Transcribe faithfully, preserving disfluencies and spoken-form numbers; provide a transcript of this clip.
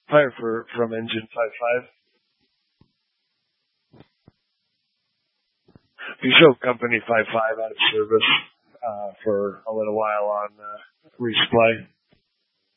Fire for from engine five five. We show company five five out of service uh, for a little while on uh, resupply.